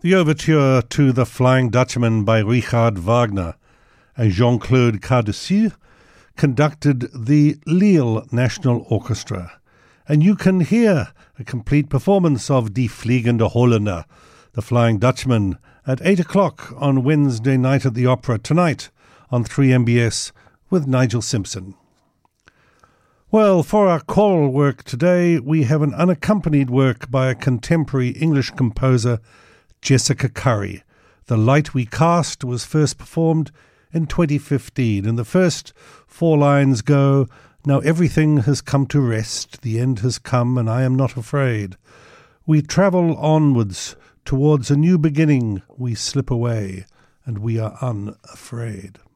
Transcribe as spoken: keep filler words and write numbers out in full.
The overture to The Flying Dutchman by Richard Wagner and Jean-Claude Cardassier conducted the Lille National Orchestra. And you can hear a complete performance of Die Fliegende Holländer, The Flying Dutchman, at eight o'clock on Wednesday night at the Opera, tonight on three M B S with Nigel Simpson. Well, for our choral work today, we have an unaccompanied work by a contemporary English composer, Jessica Curry. The Light We Cast was first performed in twenty fifteen, and the first four lines go, "Now everything has come to rest, the end has come, and I am not afraid. We travel onwards, towards a new beginning, we slip away, and we are unafraid."